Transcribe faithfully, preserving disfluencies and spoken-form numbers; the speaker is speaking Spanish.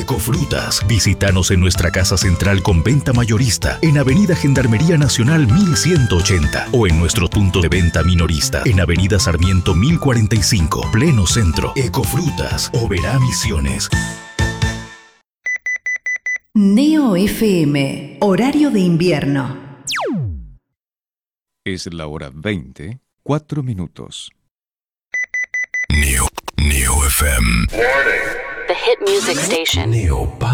Ecofrutas. Visítanos en nuestra casa central con venta mayorista en Avenida Gendarmería Nacional mil ciento ochenta o en nuestro punto de venta minorista en Avenida Sarmiento mil cuarenta y cinco, Pleno Centro. Ecofrutas, Oberá Misiones. Neo F M, horario de invierno. Es la hora veinte, cuatro minutos. Neo, Neo F M. The hit music station. Neo